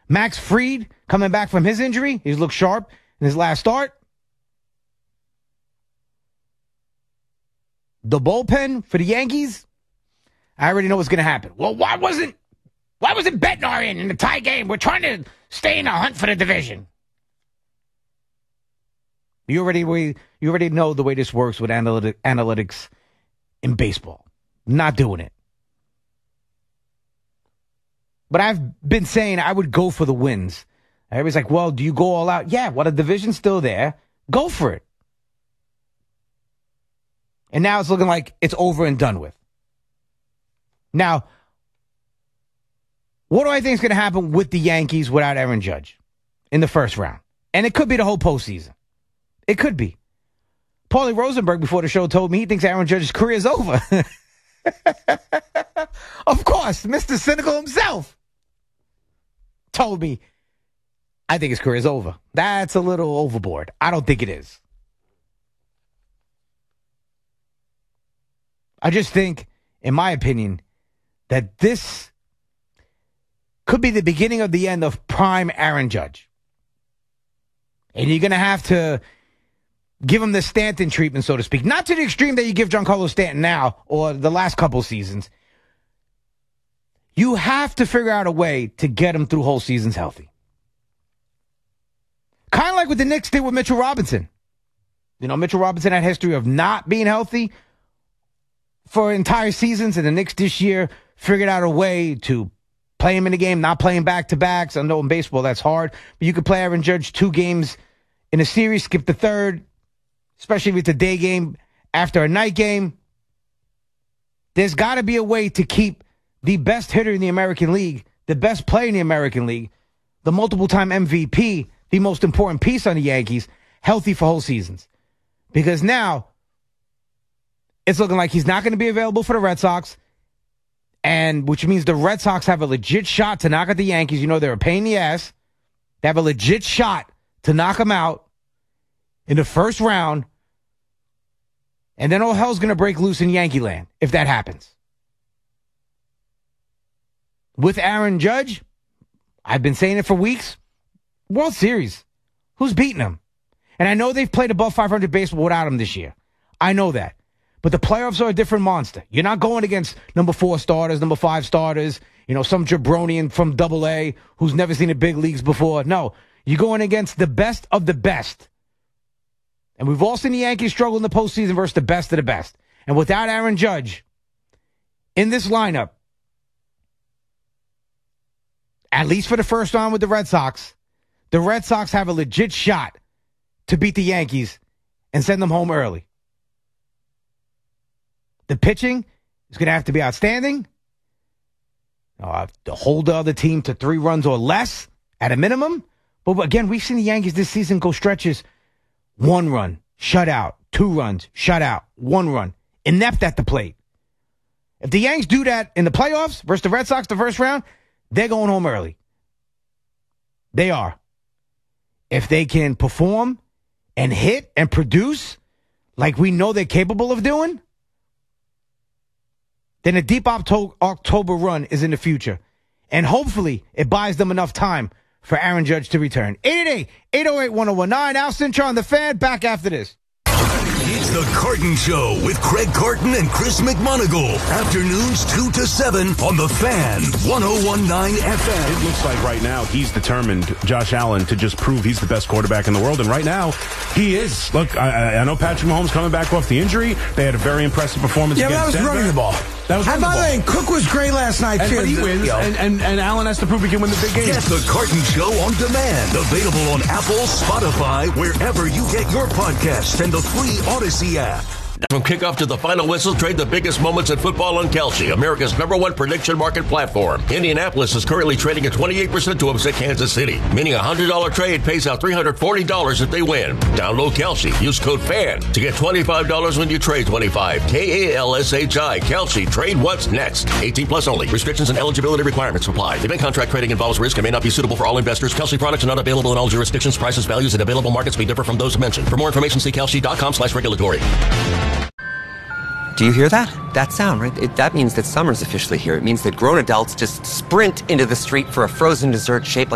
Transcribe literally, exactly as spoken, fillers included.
Max Fried coming back from his injury. He's looked sharp in his last start. The bullpen for the Yankees, I already know what's going to happen. Well, why wasn't why wasn't Bednar in in the tie game? We're trying to stay in the hunt for the division. You already we you already know the way this works with analytic, analytics in baseball. Not doing it. But I've been saying I would go for the wins. Everybody's like, well, do you go all out? Yeah, well, the division's still there. Go for it. And now it's looking like it's over and done with. Now, what do I think is going to happen with the Yankees without Aaron Judge in the first round? And it could be the whole postseason. It could be. Paulie Rosenberg before the show told me he thinks Aaron Judge's career is over. Of course, Mister Cynical himself told me I think his career is over. That's a little overboard. I don't think it is. I just think, in my opinion, that this could be the beginning of the end of prime Aaron Judge. And you're going to have to give him the Stanton treatment, so to speak. Not to the extreme that you give Giancarlo Stanton now or the last couple seasons. You have to figure out a way to get him through whole seasons healthy. Kind of like what the Knicks did with Mitchell Robinson. You know, Mitchell Robinson had a history of not being healthy for entire seasons, and the Knicks this year figured out a way to play him in the game, not playing back-to-backs. I know in baseball that's hard, but you could play Aaron Judge two games in a series, skip the third, especially if it's a day game after a night game. There's got to be a way to keep the best hitter in the American League, the best player in the American League, the multiple-time M V P, the most important piece on the Yankees, healthy for whole seasons. Because now it's looking like he's not going to be available for the Red Sox, and which means the Red Sox have a legit shot to knock out the Yankees. You know, they're a pain in the ass. They have a legit shot to knock them out in the first round, and then all hell's going to break loose in Yankee land if that happens. With Aaron Judge, I've been saying it for weeks, World Series. Who's beating him? And I know they've played above five hundred baseball without him this year. I know that. But the playoffs are a different monster. You're not going against number four starters, number five starters, you know, some jabronian from double A who's never seen the big leagues before. No, you're going against the best of the best. And we've all seen the Yankees struggle in the postseason versus the best of the best. And without Aaron Judge in this lineup, at least for the first round with the Red Sox, the Red Sox have a legit shot to beat the Yankees and send them home early. The pitching is going to have to be outstanding. Uh, to hold the other team to three runs or less at a minimum. But again, we've seen the Yankees this season go stretches. One run, shut out. Two runs, shut out. One run. Inept at the plate. If the Yanks do that in the playoffs versus the Red Sox the first round, they're going home early. They are. If they can perform and hit and produce like we know they're capable of doing, then a deep Octo- October run is in the future. And hopefully it buys them enough time for Aaron Judge to return. eight eight eight, eight oh eight, one oh one nine. Al Cintra on The Fan. Back after this. It's The Carton Show with Craig Carton and Chris McMonagle. Afternoons two to seven on The Fan, one oh one point nine F M. It looks like right now he's determined, Josh Allen, to just prove he's the best quarterback in the world. And right now, he is. Look, I, I know Patrick Mahomes coming back off the injury. They had a very impressive performance yeah, against Denver. Yeah, that was running the ball. That was and by the way, Cook was great last night, and, too. But he wins, and, and, and Allen has to prove he can win the big game. Get The Carton Show on demand. Available on Apple, Spotify, wherever you get your podcasts, and the free Odyssey app. From kickoff to the final whistle, trade the biggest moments in football on Kalshi, America's number one prediction market platform. Indianapolis is currently trading at twenty-eight percent to upset Kansas City, meaning a one hundred dollars trade pays out three hundred forty dollars if they win. Download Kalshi. Use code FAN to get twenty-five dollars when you trade twenty-five. K A L S H I. Kalshi. Trade what's next. eighteen plus only. Restrictions and eligibility requirements apply. Event contract trading involves risk and may not be suitable for all investors. Kalshi products are not available in all jurisdictions. Prices, values, and available markets may differ from those mentioned. For more information, see kalshi.com slash regulatory. Do you hear that? That sound, right? It, that means that summer's officially here. It means that grown adults just sprint into the street for a frozen dessert shaped like